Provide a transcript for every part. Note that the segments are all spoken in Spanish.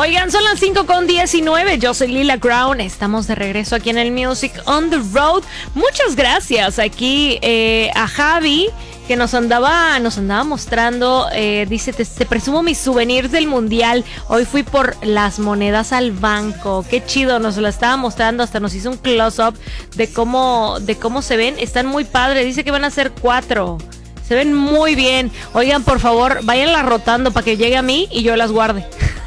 Oigan, son las 5:19. Yo soy Lila Crown. Estamos de regreso aquí en el Music on the Road. Muchas gracias aquí a Javi, que nos andaba mostrando. Dice, te presumo mis souvenirs del mundial. Hoy fui por las monedas al banco. Qué chido, nos la estaba mostrando. Hasta nos hizo un close-up de cómo se ven. Están muy padres. Dice que van a ser 4. Se ven muy bien. Oigan, por favor, váyanlas rotando para que llegue a mí y yo las guarde.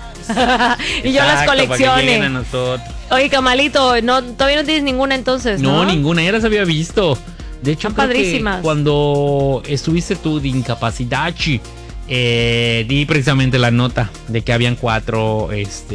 Y yo las coleccione. Oye, Camalito, todavía no tienes ninguna entonces, ¿no? No, ninguna, ya las había visto. De hecho, creo padrísimas. Que cuando estuviste tú de incapacidad, di precisamente la nota de que habían 4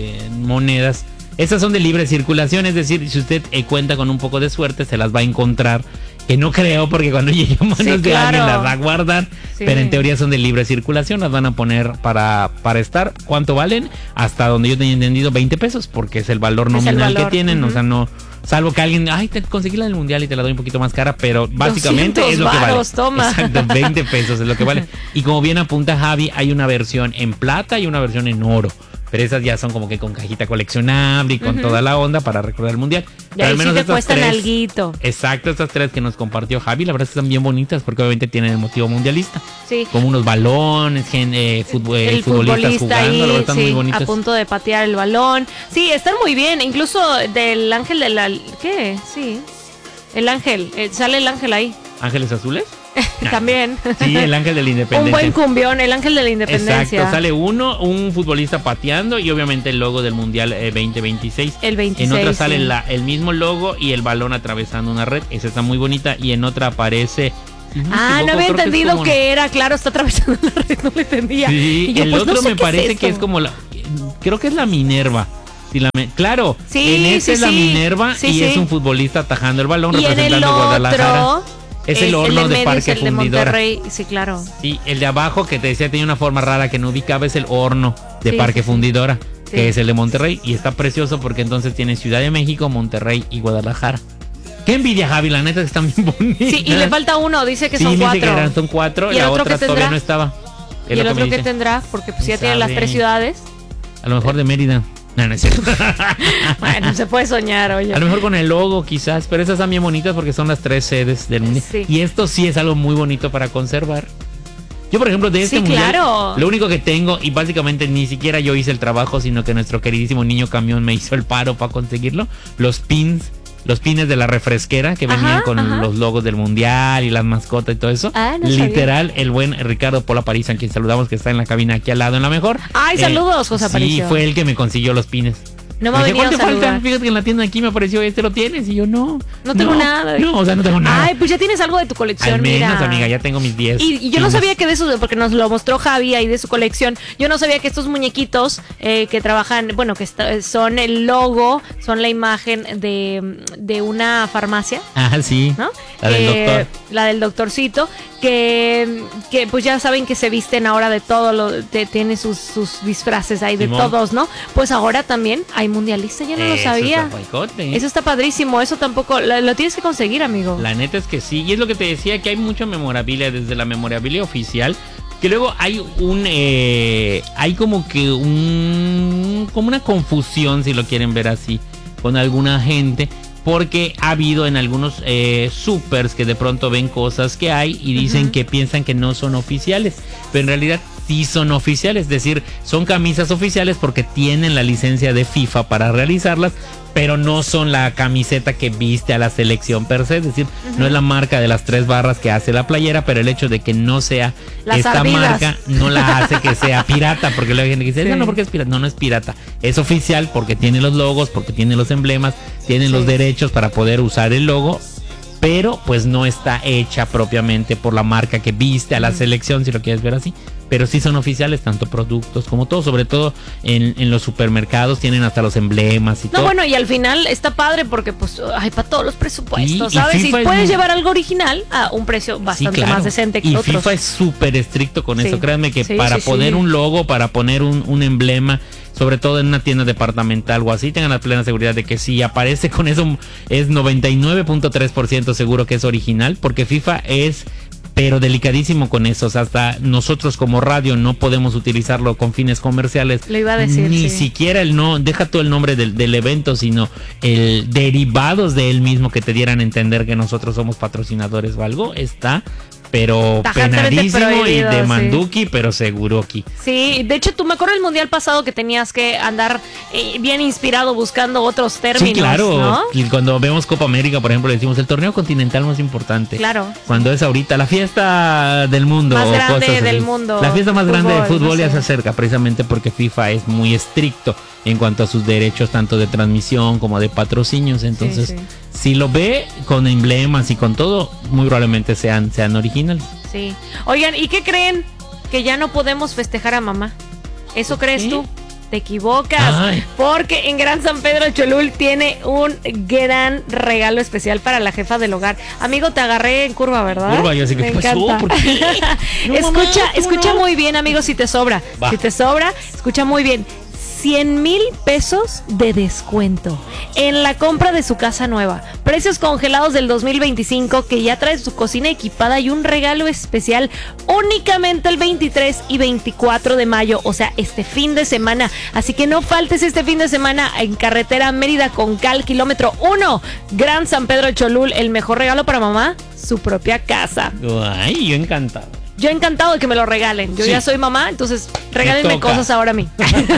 monedas. Estas son de libre circulación, es decir, si usted cuenta con un poco de suerte, se las va a encontrar. Que no creo, porque cuando llegue a manos de alguien las va a guardar. Sí. Pero en teoría son de libre circulación, las van a poner para estar. ¿Cuánto valen? Hasta donde yo tenía entendido, 20 pesos, porque es el valor nominal que tienen. O sea, no, salvo que alguien, te conseguí la del mundial y te la doy un poquito más cara, pero básicamente es lo que vale. Toma. Exacto, 20 pesos es lo que vale. Y como bien apunta Javi, hay una versión en plata y una versión en oro. Pero esas ya son como que con cajita coleccionable y con toda la onda para recordar el mundial. Y al menos sí te cuestan alguito. Exacto, estas 3 que nos compartió Javi, la verdad es que están bien bonitas porque obviamente tienen el motivo mundialista. Sí. Como unos balones, futbolistas jugando, ahí, la verdad están muy bonitas. A punto de patear el balón. Sí, están muy bien. Incluso del ángel de la... ¿Qué? Sí. El ángel. Sale el ángel ahí. ¿Ángeles azules? También. Sí, el ángel de la independencia. Un buen cumbión, el ángel de la independencia. Exacto, sale un futbolista pateando y obviamente el logo del Mundial 2026. El 26. En otra sale el mismo logo y el balón atravesando una red. Esa está muy bonita. Y en otra aparece... no había entendido que era, claro, está atravesando la red, no lo entendía. Sí, y el otro me parece que es como creo que es la Minerva. Claro, sí, en ese es la Minerva y es un futbolista atajando el balón representando a Guadalajara. Es el horno de Parque Fundidora. De Monterrey, sí, claro. Sí, el de abajo que te decía tenía una forma rara que no ubicaba, es el horno de Parque Fundidora, que es el de Monterrey. Y está precioso porque entonces tiene Ciudad de México, Monterrey y Guadalajara. Qué envidia, Javi, la neta, que están bien bonitas. Sí, y le falta uno, dice que son 4. Dice que son 4, y la otra todavía no estaba. ¿Y el otro que tendrá? Porque pues ya tiene las 3 ciudades. A lo mejor de Mérida. No es cierto. Bueno, se puede soñar, oye. A lo mejor con el logo quizás, pero esas están bien bonitas porque son las 3 sedes del mundial. Sí. Y esto sí es algo muy bonito para conservar. Yo, por ejemplo, de este mundial, lo único que tengo, y básicamente ni siquiera yo hice el trabajo, sino que nuestro queridísimo niño camión me hizo el paro para conseguirlo, los pins de la refresquera que venían con los logos del mundial y las mascotas y todo eso. Literal, sabía. El buen Ricardo Pola París, a quien saludamos, que está en la cabina aquí al lado en la mejor. Ay, saludos, José Aparicio. Sí, fue el que me consiguió los pines. No me ha venido a saludar. Fíjate que en la tienda aquí me apareció, ¿lo tienes? Y yo, no tengo nada. No, o sea, no tengo nada. Ay, pues ya tienes algo de tu colección, al menos, mira. Amiga, ya tengo mis 10. Y yo no sabía que de eso, porque nos lo mostró Javi ahí de su colección. Yo no sabía que estos muñequitos que trabajan, bueno, que son el logo, son la imagen de una farmacia. Sí. ¿No? La del doctor. La del doctorcito. Que pues ya saben que se visten ahora de todo, tiene sus disfraces ahí de todos, ¿no? Pues ahora también hay mundialista, ya no lo sabía. Eso está padrísimo, eso tampoco, lo tienes que conseguir, amigo. La neta es que sí, y es lo que te decía, que hay mucha memorabilia, desde la memorabilia oficial, que luego hay hay como que como una confusión, si lo quieren ver así, con alguna gente. Porque ha habido en algunos supers que de pronto ven cosas que hay y dicen que piensan que no son oficiales, pero en realidad sí son oficiales, es decir, son camisas oficiales porque tienen la licencia de FIFA para realizarlas, pero no son la camiseta que viste a la selección per se, es decir, no es la marca de las 3 barras que hace la playera, pero el hecho de que no sea esta marca no la hace que sea pirata, porque luego hay gente que dice, no, porque es pirata. No es pirata, es oficial porque tiene los logos, porque tiene los emblemas, tiene los derechos para poder usar el logo, pero pues no está hecha propiamente por la marca que viste a la selección, si lo quieres ver así. Pero sí son oficiales, tanto productos como todo, sobre todo en los supermercados tienen hasta los emblemas y todo. No, bueno, y al final está padre porque pues hay para todos los presupuestos, ¿sabes? Y puedes llevar algo original a un precio bastante más decente que otros. Y FIFA es súper estricto con eso, créanme que para poner un logo, para poner un emblema, sobre todo en una tienda departamental o así, tengan la plena seguridad de que si aparece con eso es 99.3% seguro que es original, porque FIFA es pero delicadísimo con eso. O sea, hasta nosotros como radio no podemos utilizarlo con fines comerciales. Lo iba a decir, ni sí. siquiera deja todo el nombre del evento, sino el derivados de él mismo que te dieran a entender que nosotros somos patrocinadores o algo, está pero Tajantemente penadísimo y de prohibido, manduki, pero seguroki. Sí, de hecho, tú me acuerdo el mundial pasado que tenías que andar bien inspirado buscando otros términos. Sí, claro. ¿no? Y cuando vemos Copa América, por ejemplo, le decimos el torneo continental más importante. Claro. Cuando es ahorita la fiesta del mundo. Más o grande cosas del así. mundo. La fiesta más grande de fútbol no ya sé. se acerca, precisamente porque FIFA es muy estricto en cuanto a sus derechos, tanto de transmisión como de patrocinios. Entonces, Sí. si lo ve con emblemas y con todo, muy probablemente sean originales. Sí. Oigan, ¿y qué creen? Que ya no podemos festejar a mamá. ¿Eso crees tú? Te equivocas. Ay. Porque en Gran San Pedro Cholul tiene un gran regalo especial para la jefa del hogar. Amigo, te agarré en curva, ¿verdad? Curva, yo sé que Me pasó. encanta. ¿Por qué? No, escucha mamá, no. muy bien, amigo, si te sobra. Va. Si te sobra, escucha muy bien. 100,000 pesos de descuento en la compra de su casa nueva. Precios congelados del 2025 que ya trae su cocina equipada y un regalo especial únicamente el 23 y 24 de mayo, o sea, este fin de semana. Así que no faltes este fin de semana en carretera Mérida Concal, kilómetro 1, Gran San Pedro Cholul. El mejor regalo para mamá, su propia casa. Ay, yo encantado. Yo encantado de que me lo regalen. Yo Sí. ya soy mamá, entonces regálenme toca. cosas ahora a mí.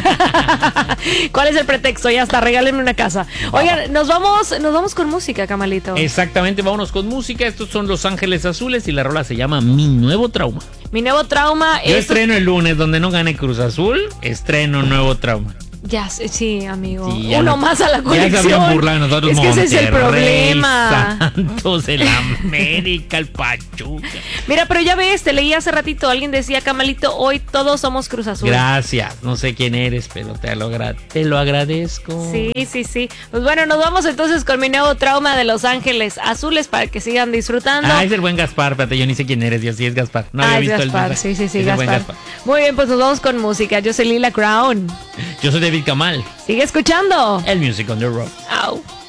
¿Cuál es el pretexto? Ya está, regálenme una casa. Oigan, nos vamos con música, Camalito. Exactamente, vámonos con música. Estos son Los Ángeles Azules y la rola se llama Mi Nuevo Trauma. Mi nuevo trauma Yo es... estreno el lunes, donde no gane Cruz Azul, estreno Nuevo Trauma. Ya, sí, amigo. Sí, ya Uno no- más a la Ya colección. se habían burlado de nosotros. Es que ese es el Monterrey, problema. Santos, el América, el Pachuca. Mira, pero ya ves, te leí hace ratito, alguien decía, Camalito, hoy todos somos Cruz Azul. Gracias, no sé quién eres, pero te lo agradezco. Sí. Pues bueno, nos vamos entonces con mi nuevo trauma de Los Ángeles Azules para que sigan disfrutando. Ah, es el buen Gaspar, espérate, yo ni sé quién eres, yo sí es Gaspar. No había Es visto Gaspar, el mensaje. sí, Es el buen Gaspar. Muy bien, pues nos vamos con música. Yo soy Lila Crown. Yo soy David Kamal, Sigue escuchando. el Music on the Road. Au.